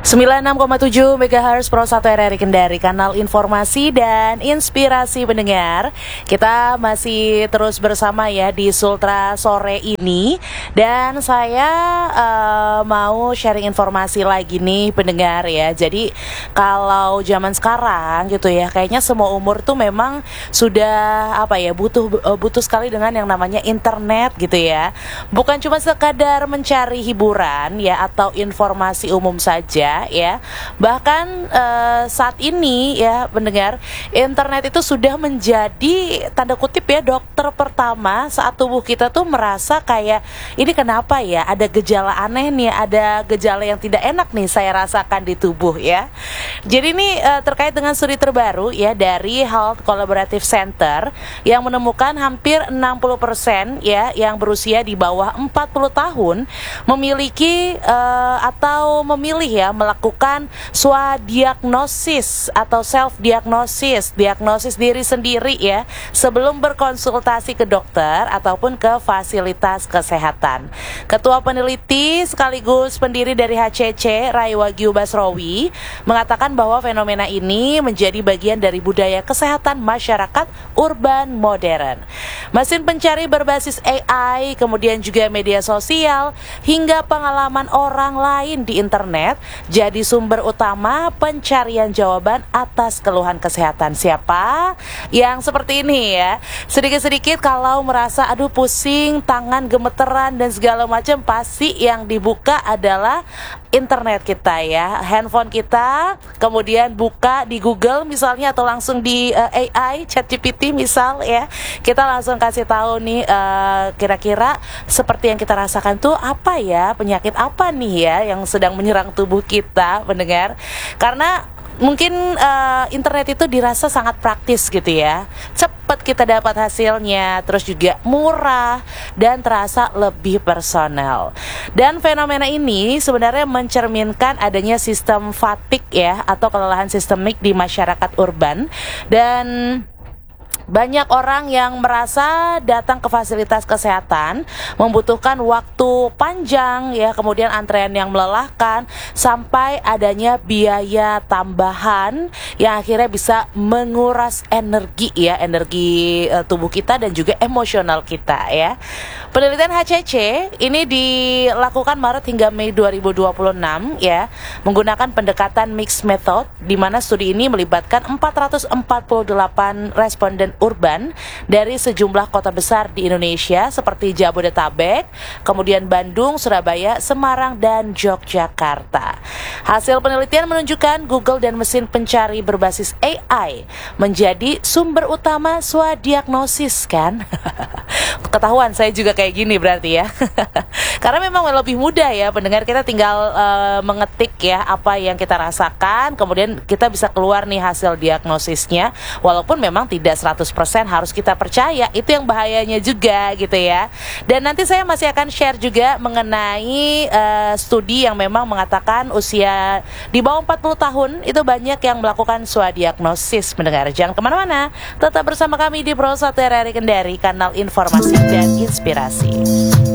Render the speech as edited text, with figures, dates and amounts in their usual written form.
96,7 MHz Pro 1 RRI Kendari, kanal informasi dan inspirasi pendengar. Kita masih terus bersama ya di Sultra sore ini. Dan saya mau sharing informasi lagi nih pendengar ya. Jadi kalau zaman sekarang gitu ya, kayaknya semua umur tuh memang sudah butuh sekali dengan yang namanya internet gitu ya. Bukan cuma sekadar mencari hiburan ya atau informasi umum saja ya. Bahkan saat ini ya pendengar, internet itu sudah menjadi tanda kutip ya dokter pertama saat tubuh kita tuh merasa kayak ini kenapa ya, ada gejala aneh nih, ada gejala yang tidak enak nih saya rasakan di tubuh ya. Jadi ini terkait dengan studi terbaru ya dari Health Collaborative Center yang menemukan hampir 60% ya yang berusia di bawah 40 tahun memiliki atau memilih ya melakukan swadiagnosis atau self-diagnosis, diagnosis diri sendiri ya sebelum berkonsultasi ke dokter ataupun ke fasilitas kesehatan. Ketua peneliti sekaligus pendiri dari HCC, Rai Wagyu Basrowi, mengatakan bahwa fenomena ini menjadi bagian dari budaya kesehatan masyarakat urban modern. Mesin pencari berbasis AI, kemudian juga media sosial, hingga pengalaman orang lain di internet jadi sumber utama pencarian jawaban atas keluhan kesehatan. Siapa yang seperti ini ya? Sedikit-sedikit kalau merasa aduh pusing, tangan gemeteran dan segala macam, pasti yang dibuka adalah internet kita ya, handphone kita, kemudian buka di Google misalnya atau langsung di AI, ChatGPT misal ya, kita langsung kasih tahu nih kira-kira seperti yang kita rasakan tuh apa ya, penyakit apa nih ya yang sedang menyerang tubuh kita pendengar. Karena mungkin internet itu dirasa sangat praktis gitu ya, cepat kita dapat hasilnya, terus juga murah dan terasa lebih personal. Dan fenomena ini sebenarnya mencerminkan adanya sistem fatigue ya atau kelelahan sistemik di masyarakat urban. Dan banyak orang yang merasa datang ke fasilitas kesehatan membutuhkan waktu panjang ya, kemudian antrean yang melelahkan sampai adanya biaya tambahan yang akhirnya bisa menguras energi ya, energi tubuh kita dan juga emosional kita ya. Penelitian HCC ini dilakukan Maret hingga Mei 2026 ya, menggunakan pendekatan mixed method di mana studi ini melibatkan 448 responden urban dari sejumlah kota besar di Indonesia seperti Jabodetabek, kemudian Bandung, Surabaya, Semarang, dan Yogyakarta. Hasil penelitian menunjukkan Google dan mesin pencari berbasis AI menjadi sumber utama swadiagnosis kan. Ketahuan saya juga kayak gini berarti ya. Karena memang lebih mudah ya pendengar, kita tinggal mengetik ya apa yang kita rasakan, kemudian kita bisa keluar nih hasil diagnosisnya. Walaupun memang tidak 100% harus kita percaya, itu yang bahayanya juga gitu ya. Dan nanti saya masih akan share juga mengenai studi yang memang mengatakan usia di bawah 40 tahun itu banyak yang melakukan swadiagnosis pendengar. Jangan kemana-mana, tetap bersama kami di Pro 1 RRI Kendari, kanal informasi dan inspirasi.